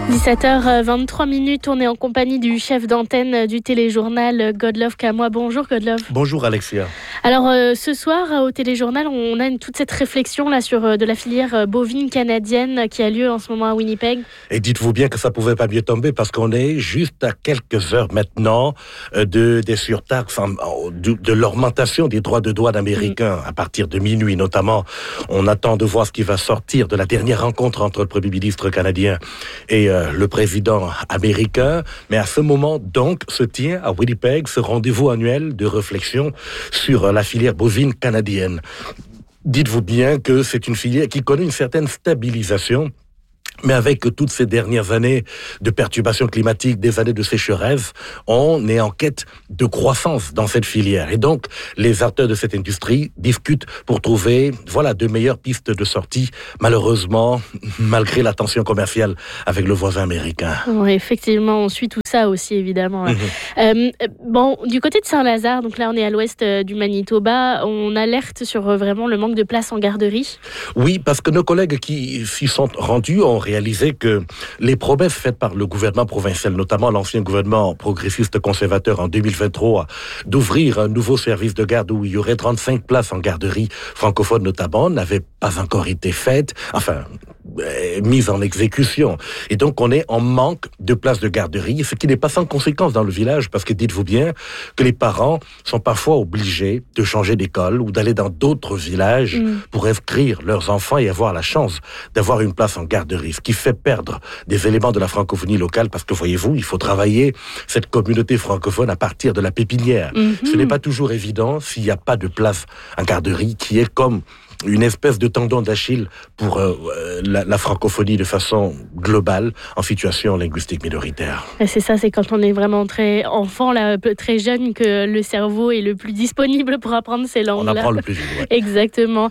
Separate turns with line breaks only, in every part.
17h23, on est en compagnie du chef d'antenne du téléjournal Godlove Kamois. Bonjour Godlove.
Bonjour Alexia.
Alors ce soir au téléjournal, on a toute cette réflexion là sur de la filière bovine canadienne qui a lieu en ce moment à Winnipeg.
Et dites-vous bien que ça pouvait pas mieux tomber parce qu'on est juste à quelques heures maintenant des surtaxes, de l'augmentation des droits de douane américains à partir de minuit notamment. On attend de voir ce qui va sortir de la dernière rencontre entre le Premier ministre canadien et le président américain. Mais à ce moment, donc, se tient à Winnipeg ce rendez-vous annuel de réflexion sur la filière bovine canadienne. Dites-vous bien que c'est une filière qui connaît une certaine stabilisation. Mais avec toutes ces dernières années de perturbations climatiques, des années de sécheresse, on est en quête de croissance dans cette filière. Et donc, les acteurs de cette industrie discutent pour trouver, de meilleures pistes de sortie, malheureusement, malgré la tension commerciale avec le voisin américain.
Oui, effectivement, on suit tout ça aussi, évidemment. Du côté de Saint-Lazare, donc là, on est à l'ouest du Manitoba, on alerte sur vraiment le manque de place en garderie.
Oui, parce que nos collègues qui s'y sont rendus ont réalisé que les promesses faites par le gouvernement provincial, notamment l'ancien gouvernement progressiste conservateur en 2023, d'ouvrir un nouveau service de garde où il y aurait 35 places en garderie francophone notamment, n'avaient pas encore été faites, mise en exécution. Et donc, on est en manque de places de garderie, ce qui n'est pas sans conséquence dans le village, parce que dites-vous bien que les parents sont parfois obligés de changer d'école ou d'aller dans d'autres villages pour inscrire leurs enfants et avoir la chance d'avoir une place en garderie, ce qui fait perdre des éléments de la francophonie locale, parce que voyez-vous, il faut travailler cette communauté francophone à partir de la pépinière. Ce n'est pas toujours évident s'il n'y a pas de place en garderie, qui est comme une espèce de tendon d'Achille pour la francophonie de façon globale en situation linguistique minoritaire.
Et c'est ça, c'est quand on est vraiment très enfant, là, très jeune, que le cerveau est le plus disponible pour apprendre ces langues-là.
On apprend le plus vite, ouais.
Exactement.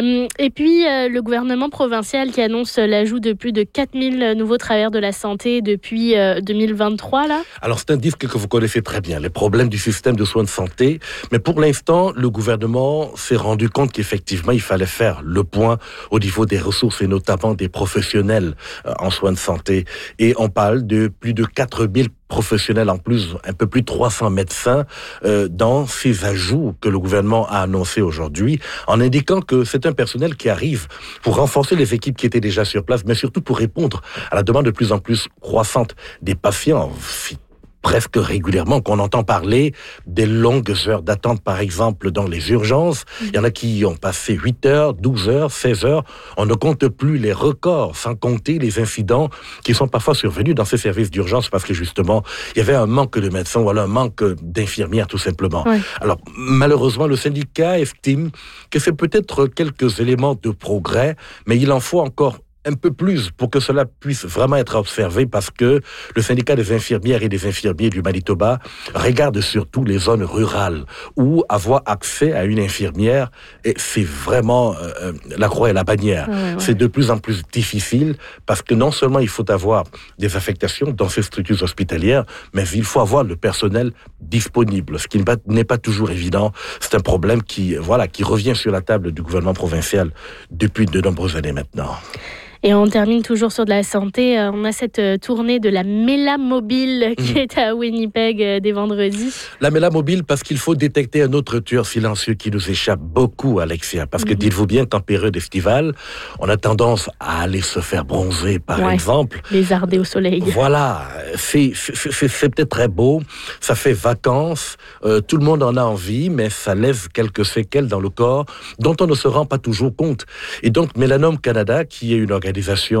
Et puis, le gouvernement provincial qui annonce l'ajout de plus de 4000 nouveaux travailleurs de la santé depuis 2023, là.
Alors, c'est un disque que vous connaissez très bien, les problèmes du système de soins de santé. Mais pour l'instant, le gouvernement s'est rendu compte qu'effectivement, il fallait faire le point au niveau des ressources et notamment des professionnels en soins de santé. Et on parle de plus de 4000 professionnels en plus, un peu plus de 300 médecins dans ces ajouts que le gouvernement a annoncés aujourd'hui, en indiquant que c'est un personnel qui arrive pour renforcer les équipes qui étaient déjà sur place, mais surtout pour répondre à la demande de plus en plus croissante des patients, presque régulièrement, qu'on entend parler des longues heures d'attente, par exemple, dans les urgences. Il y en a qui ont passé 8 heures, 12 heures, 16 heures. On ne compte plus les records, sans compter les incidents qui sont parfois survenus dans ces services d'urgence parce que, justement, il y avait un manque de médecins ou alors un manque d'infirmières, tout simplement. Oui. Alors, malheureusement, le syndicat estime que c'est peut-être quelques éléments de progrès, mais il en faut encore un peu plus pour que cela puisse vraiment être observé, parce que le syndicat des infirmières et des infirmiers du Manitoba regarde surtout les zones rurales où avoir accès à une infirmière, c'est vraiment la croix et la bannière. Ouais. C'est de plus en plus difficile parce que non seulement il faut avoir des affectations dans ces structures hospitalières, mais il faut avoir le personnel disponible, ce qui n'est pas toujours évident. C'est un problème qui revient sur la table du gouvernement provincial depuis de nombreuses années maintenant.
Et on termine toujours sur de la santé. On a cette tournée de la Mélamobile qui est à Winnipeg dès vendredi.
La Mélamobile, parce qu'il faut détecter un autre tueur silencieux qui nous échappe beaucoup, Alexia. Parce que dites-vous bien qu'en période estivale, on a tendance à aller se faire bronzer, par exemple.
Lézarder au soleil.
Voilà, c'est peut-être très beau, ça fait vacances, tout le monde en a envie, mais ça laisse quelques séquelles dans le corps dont on ne se rend pas toujours compte. Et donc, Mélanome Canada, qui est une organisation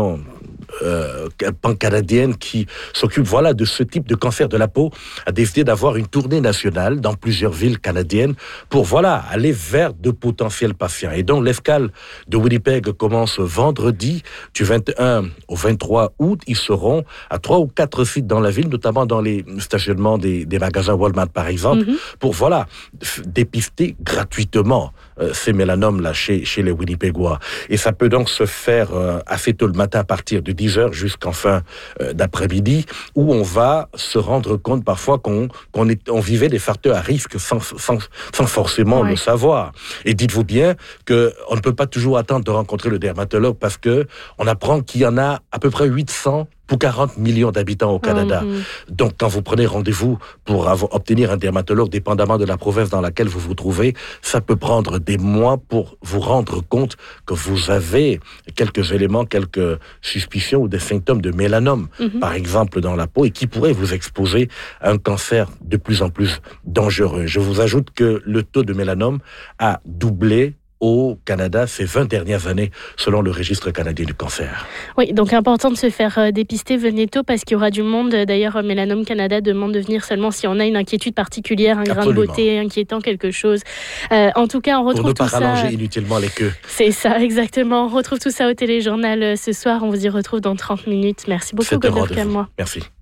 pan-canadienne qui s'occupe de ce type de cancer de la peau, a décidé d'avoir une tournée nationale dans plusieurs villes canadiennes pour aller vers de potentiels patients. Et donc l'escale de Winnipeg commence vendredi du 21 au 23 août. Ils seront à 3 ou 4 sites dans la ville, notamment dans les stationnements des magasins Walmart par exemple, pour dépister gratuitement ces mélanomes là chez les Winnipegois. Et ça peut donc se faire assez tôt le matin à partir de 10h jusqu'en fin d'après-midi, où on va se rendre compte parfois qu'on vivait des facteurs à risque sans forcément le savoir. Et dites-vous bien qu'on ne peut pas toujours attendre de rencontrer le dermatologue parce qu'on apprend qu'il y en a à peu près 800 pour 40 millions d'habitants au Canada. Donc, quand vous prenez rendez-vous pour obtenir un dermatologue, dépendamment de la province dans laquelle vous vous trouvez, ça peut prendre des mois pour vous rendre compte que vous avez quelques éléments, quelques suspicions ou des symptômes de mélanome, par exemple, dans la peau, et qui pourraient vous exposer à un cancer de plus en plus dangereux. Je vous ajoute que le taux de mélanome a doublé au Canada ces 20 dernières années, selon le registre canadien du cancer.
Oui, donc important de se faire dépister, venez tôt, parce qu'il y aura du monde. D'ailleurs, Mélanome Canada demande de venir seulement si on a une inquiétude particulière, un grain de beauté inquiétant, quelque chose. En tout cas, on retrouve tout ça...
Pour ne pas rallonger inutilement les queues.
C'est ça, exactement. On retrouve tout ça au téléjournal ce soir. On vous y retrouve dans 30 minutes. Merci beaucoup, Godolphe Camois.
Merci.